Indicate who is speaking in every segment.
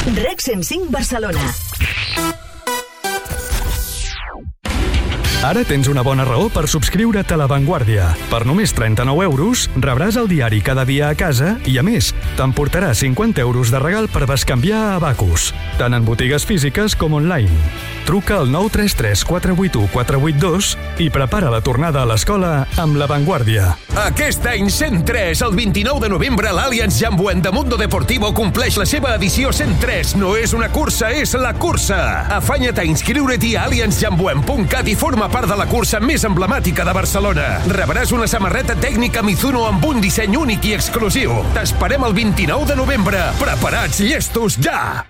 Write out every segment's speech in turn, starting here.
Speaker 1: RAC 105 Barcelona.
Speaker 2: Ara tens una bona raó per subscriure't a La Vanguardia. Per només 39 euros rebràs el diari cada dia a casa i, a més, t'emportarà 50 euros de regal per bescanviar a Abacus, tant en botigues físiques com online. Truca al 933 481 482 i prepara la tornada a l'escola amb La Vanguardia.
Speaker 3: Aquest any 103, el 29 de novembre, l'Allianz Jambuent de Mundo Deportivo compleix la seva edició 103. No és una cursa, és la cursa. Afanya't a inscriure't-hi a allianzjambuent.cat i forma part de la cursa més emblemàtica de Barcelona. Rebràs una samarreta tècnica Mizuno amb un disseny únic i exclusiu. T'esperem el 29 de novembre. Preparats, llestos, ja!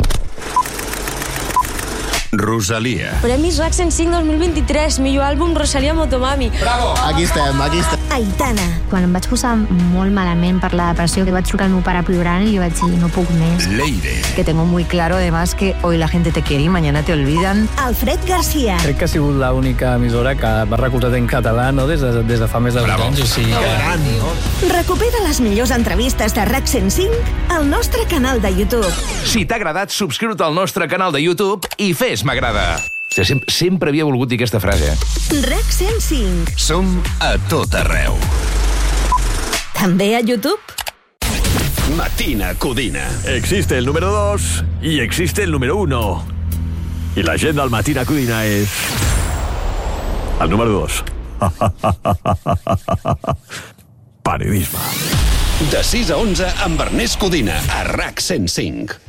Speaker 4: Rosalia.
Speaker 5: Premis RAC 105 2023, millor àlbum Rosalia Motomami.
Speaker 6: Bravo! Aquí estem.
Speaker 1: Aitana.
Speaker 7: Quan em vaig posar molt malament per la depressió, que vaig trucar al meu pare plorant i li vaig dir, no puc més.
Speaker 4: Leire.
Speaker 8: Que tengo muy claro, además, que hoy la gente te quiere y mañana te olvidan.
Speaker 1: Alfred García.
Speaker 9: Crec que ha sigut l'única emissora que va recolzat en català, no? Des de fa més de 20 anys. O sigui que...
Speaker 1: Recupera les millors entrevistes de RAC 105 al nostre canal de YouTube.
Speaker 3: Si t'ha agradat, subscriu-te al nostre canal de YouTube i fes m'agrada. Sempre havia volgut dir aquesta frase.
Speaker 1: RAC 105.
Speaker 4: Som a tot arreu.
Speaker 1: També a YouTube.
Speaker 4: Matina Codina.
Speaker 10: Existe el número 2 y existe el número 1. Y la gent del Matina Codina és... el número 2. Periodisme.
Speaker 4: De 6 a 11 amb Ernest Codina a RAC 105.